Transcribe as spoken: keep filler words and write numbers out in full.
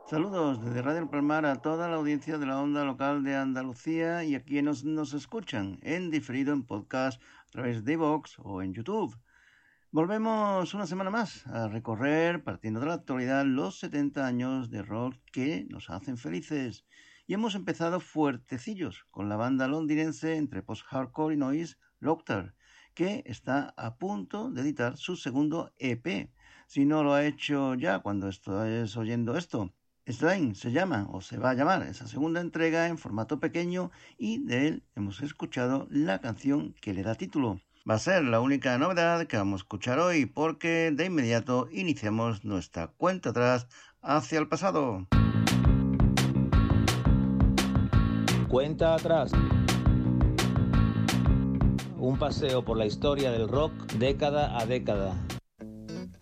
Saludos desde Radio El Palmar a toda la audiencia de la onda local de Andalucía y a quienes nos escuchan en diferido en podcast a través de iVoox o en YouTube. Volvemos una semana más a recorrer, partiendo de la actualidad, los setenta años de rock que nos hacen felices. Y hemos empezado fuertecillos con la banda londinense entre post-hardcore y noise Locktar, que está a punto de editar su segundo E P. Si no lo ha hecho ya cuando estés oyendo esto, Slime se llama o se va a llamar esa segunda entrega en formato pequeño y de él hemos escuchado la canción que le da título. Va a ser la única novedad que vamos a escuchar hoy porque de inmediato iniciamos nuestra cuenta atrás hacia el pasado. Cuenta atrás. Un paseo por la historia del rock década a década.